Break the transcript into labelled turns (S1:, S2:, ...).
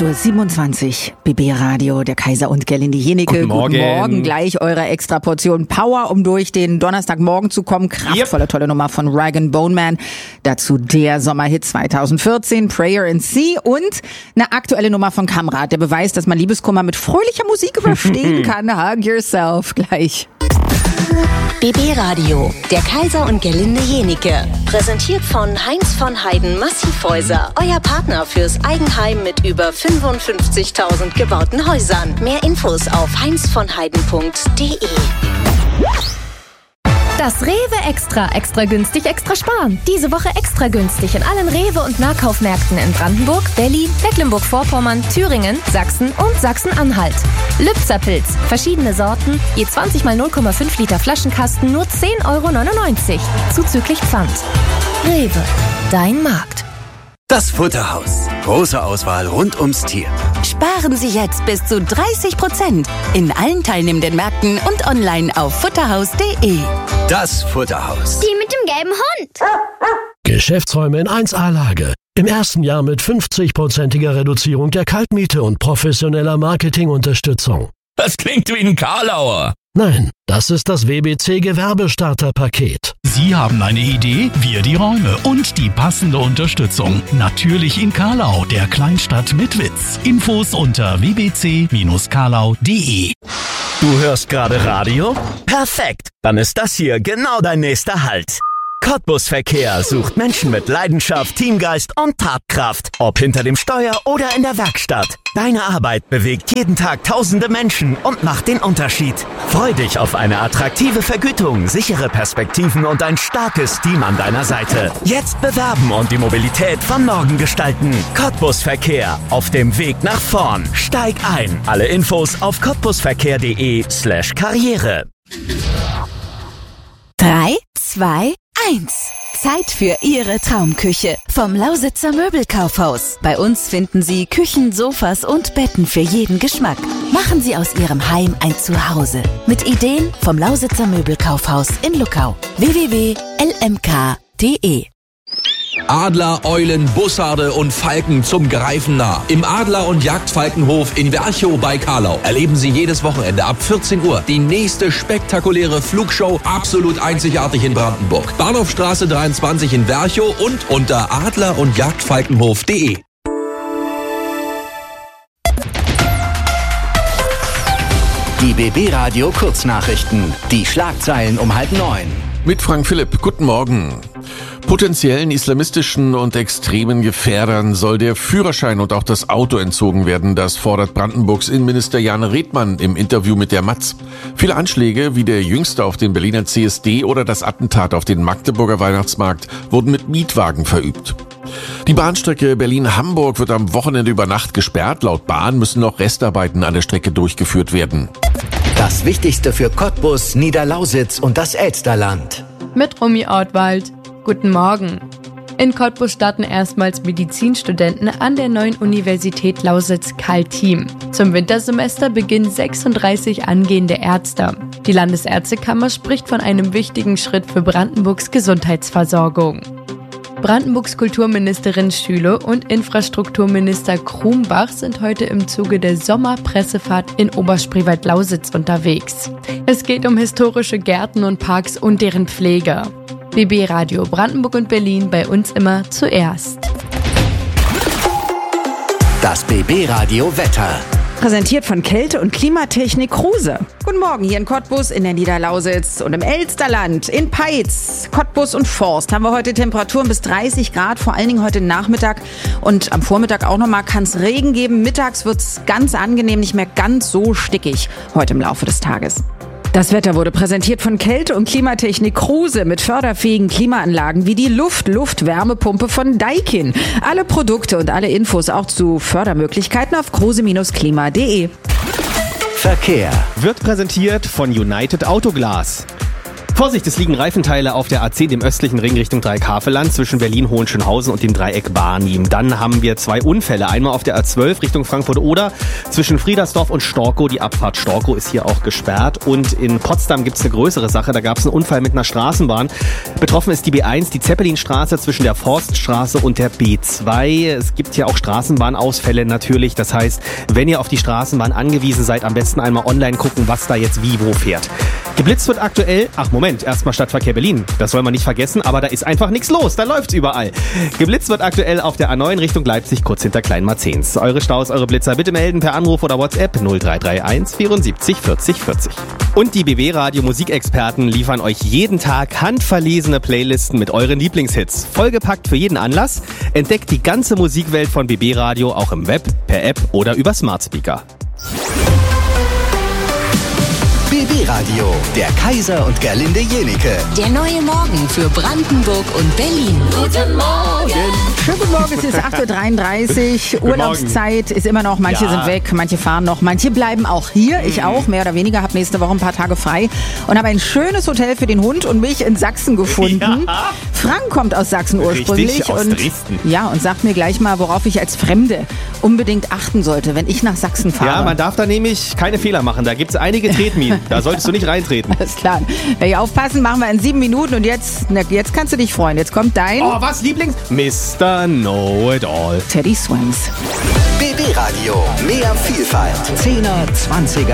S1: 8:27 Uhr, BB Radio, der Kaiser und Gerlinde Jenike.
S2: Guten Morgen.
S1: Gleich eure extra Portion Power, um durch den Donnerstagmorgen zu kommen. Kraftvolle, tolle Nummer von Rag & Bone Man. Dazu der Sommerhit 2014, Prayer in Sea, und eine aktuelle Nummer von Kamrat, der Beweis, dass man Liebeskummer mit fröhlicher Musik überstehen kann. Hug yourself. Gleich.
S3: BB Radio, der Kaiser und Gerlinde Jenike. Präsentiert von Heinz von Heiden Massivhäuser. Euer Partner fürs Eigenheim mit über 55.000 gebauten Häusern. Mehr Infos auf heinzvonheiden.de.
S4: Das Rewe Extra. Extra günstig, extra sparen. Diese Woche extra günstig in allen Rewe- und Nahkaufmärkten in Brandenburg, Berlin, Mecklenburg-Vorpommern, Thüringen, Sachsen und Sachsen-Anhalt. Lübzer-Pilz. Verschiedene Sorten. Je 20 mal 0,5 Liter Flaschenkasten nur 10,99 €. Zuzüglich Pfand. Rewe. Dein Markt.
S5: Das Futterhaus. Große Auswahl rund ums Tier.
S6: Sparen Sie jetzt bis zu 30% in allen teilnehmenden Märkten und online auf futterhaus.de.
S5: Das Futterhaus.
S7: Die mit dem gelben Hund.
S8: Geschäftsräume in 1A-Lage. Im ersten Jahr mit 50%iger Reduzierung der Kaltmiete und professioneller Marketingunterstützung.
S9: Das klingt wie ein Karlauer.
S8: Nein, das ist das WBC Gewerbestarterpaket.
S10: Sie haben eine Idee, wir die Räume und die passende Unterstützung. Natürlich in Karlau, der Kleinstadt mit Witz. Infos unter wbc-karlau.de.
S5: Du hörst gerade Radio? Perfekt, dann ist das hier genau dein nächster Halt. Cottbus Verkehr sucht Menschen mit Leidenschaft, Teamgeist und Tatkraft. Ob hinter dem Steuer oder in der Werkstatt. Deine Arbeit bewegt jeden Tag tausende Menschen und macht den Unterschied. Freu dich auf eine attraktive Vergütung, sichere Perspektiven und ein starkes Team an deiner Seite. Jetzt bewerben und die Mobilität von morgen gestalten. Cottbus Verkehr, auf dem Weg nach vorn. Steig ein. Alle Infos auf cottbusverkehr.de/Karriere.
S6: 3, 2, 1. Zeit für Ihre Traumküche vom Lausitzer Möbelkaufhaus. Bei uns finden Sie Küchen, Sofas und Betten für jeden Geschmack. Machen Sie aus Ihrem Heim ein Zuhause. Mit Ideen vom Lausitzer Möbelkaufhaus in Luckau. www.lmk.de.
S11: Adler, Eulen, Bussarde und Falken zum Greifen nah. Im Adler- und Jagdfalkenhof in Werchow bei Karlau erleben Sie jedes Wochenende ab 14 Uhr die nächste spektakuläre Flugshow, absolut einzigartig in Brandenburg. Bahnhofstraße 23 in Werchow und unter adler- und jagdfalkenhof.de.
S5: Die BB Radio Kurznachrichten. Die Schlagzeilen um 8:30.
S12: Mit Frank Philipp. Guten Morgen. Potenziellen islamistischen und extremen Gefährdern soll der Führerschein und auch das Auto entzogen werden. Das fordert Brandenburgs Innenminister Jan Redmann im Interview mit der Matz. Viele Anschläge, wie der jüngste auf den Berliner CSD oder das Attentat auf den Magdeburger Weihnachtsmarkt, wurden mit Mietwagen verübt. Die Bahnstrecke Berlin-Hamburg wird am Wochenende über Nacht gesperrt. Laut Bahn müssen noch Restarbeiten an der Strecke durchgeführt werden.
S5: Das Wichtigste für Cottbus, Niederlausitz und das Elsterland.
S13: Mit Romy Ortwald. Guten Morgen. In Cottbus starten erstmals Medizinstudenten an der neuen Universität Lausitz-Kaltim. Zum Wintersemester beginnen 36 angehende Ärzte. Die Landesärztekammer spricht von einem wichtigen Schritt für Brandenburgs Gesundheitsversorgung. Brandenburgs Kulturministerin Schüle und Infrastrukturminister Krumbach sind heute im Zuge der Sommerpressefahrt in Oberspreewald-Lausitz unterwegs. Es geht um historische Gärten und Parks und deren Pflege. BB Radio Brandenburg und Berlin, bei uns immer zuerst.
S5: Das BB Radio Wetter.
S1: Präsentiert von Kälte- und Klimatechnik Kruse. Guten Morgen hier in Cottbus, in der Niederlausitz und im Elsterland, in Peitz, Cottbus und Forst haben wir heute Temperaturen bis 30 Grad, vor allen Dingen heute Nachmittag und am Vormittag auch nochmal kann es Regen geben. Mittags wird es ganz angenehm, nicht mehr ganz so stickig heute im Laufe des Tages. Das Wetter wurde präsentiert von Kälte- und Klimatechnik Kruse mit förderfähigen Klimaanlagen wie die Luft-Wärmepumpe von Daikin. Alle Produkte und alle Infos auch zu Fördermöglichkeiten auf kruse-klima.de.
S5: Verkehr
S2: wird präsentiert von United Autoglas. Vorsicht, es liegen Reifenteile auf der A10, dem östlichen Ring Richtung Dreieck-Havelland, zwischen Berlin-Hohenschönhausen und dem Dreieck Barnim. Dann haben wir 2 Unfälle. Einmal auf der A12 Richtung Frankfurt-Oder, zwischen Friedersdorf und Storkow. Die Abfahrt Storkow ist hier auch gesperrt. Und in Potsdam gibt es eine größere Sache. Da gab es einen Unfall mit einer Straßenbahn. Betroffen ist die B1, die Zeppelinstraße zwischen der Forststraße und der B2. Es gibt hier auch Straßenbahnausfälle natürlich. Das heißt, wenn ihr auf die Straßenbahn angewiesen seid, am besten einmal online gucken, was da jetzt wie wo fährt. Geblitzt wird aktuell, erstmal Stadtverkehr Berlin. Das soll man nicht vergessen, aber da ist einfach nichts los. Da läuft's überall. Geblitzt wird aktuell auf der A9 Richtung Leipzig, kurz hinter Kleinmarzens. Eure Staus, eure Blitzer bitte melden per Anruf oder WhatsApp 0331 74 40 40. Und die BB Radio Musikexperten liefern euch jeden Tag handverlesene Playlisten mit euren Lieblingshits. Vollgepackt für jeden Anlass. Entdeckt die ganze Musikwelt von BB Radio auch im Web, per App oder über Smart Speaker.
S5: BB Radio, der Kaiser und Gerlinde Jenike.
S3: Der neue Morgen für Brandenburg und Berlin. Guten Morgen.
S1: Schönen guten Morgen, es ist 8.33 Uhr. Urlaubszeit ist immer noch, manche sind weg, manche fahren noch, manche bleiben auch hier. Ich auch, mehr oder weniger, habe nächste Woche ein paar Tage frei und habe ein schönes Hotel für den Hund und mich in Sachsen gefunden. Ja. Frank kommt aus Sachsen ursprünglich.
S2: Richtig, aus Dresden.
S1: Ja, und sagt mir gleich mal, worauf ich als Fremde unbedingt achten sollte, wenn ich nach Sachsen fahre.
S2: Ja, man darf da nämlich keine Fehler machen. Da gibt es einige Tretminen. Da solltest du nicht reintreten.
S1: Alles klar. Wenn ihr aufpassen, machen wir in 7 Minuten und jetzt kannst du dich freuen. Jetzt kommt dein...
S2: Oh, was, Lieblings? Mr. Know-It-All.
S1: Teddy Swims.
S5: BB Radio, mehr Vielfalt. 10er, 20er